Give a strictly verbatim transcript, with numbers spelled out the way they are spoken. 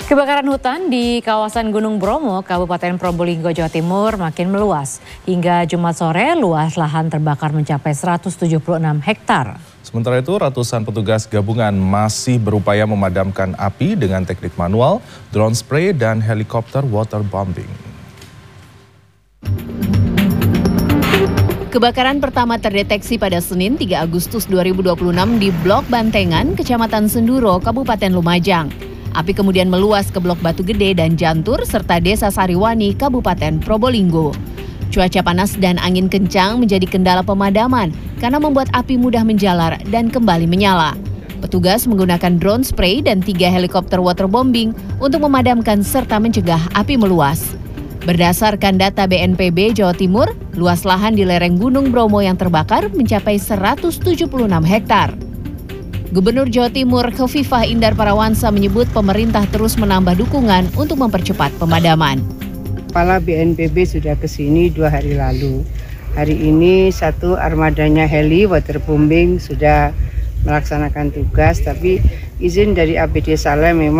Kebakaran hutan di kawasan Gunung Bromo, Kabupaten Probolinggo, Jawa Timur makin meluas. Hingga Jumat sore, luas lahan terbakar mencapai seratus tujuh puluh enam hektar. Sementara itu, ratusan petugas gabungan masih berupaya memadamkan api dengan teknik manual, drone spray, dan helikopter waterbombing. Kebakaran pertama terdeteksi pada Senin tiga Agustus dua ribu dua puluh enam di Blok Bantengan, Kecamatan Senduro, Kabupaten Lumajang. Api kemudian meluas ke Blok Batu Gede dan Jantur serta Desa Sariwani, Kabupaten Probolinggo. Cuaca panas dan angin kencang menjadi kendala pemadaman karena membuat api mudah menjalar dan kembali menyala. Petugas menggunakan drone spray dan tiga helikopter waterbombing untuk memadamkan serta mencegah api meluas. Berdasarkan data B N P B Jawa Timur, luas lahan di lereng Gunung Bromo yang terbakar mencapai seratus tujuh puluh enam hektar. Gubernur Jawa Timur Khofifah Indar Parawansa menyebut pemerintah terus menambah dukungan untuk mempercepat pemadaman. Kepala B N P B sudah ke sini dua hari lalu. Hari ini satu armadanya heli waterbombing sudah melaksanakan tugas, tapi izin dari A P D Saleh memang